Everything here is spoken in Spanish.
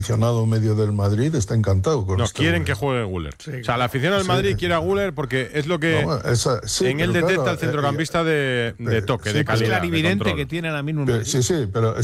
aficionado medio del Madrid está encantado con Nos quieren que juegue Güler. Sí, o sea, la afición del Madrid quiere a Güler porque es lo que en él detecta el centrocampista de toque, de calidad. Es clarividente que tiene ahora mismo. Sí, pero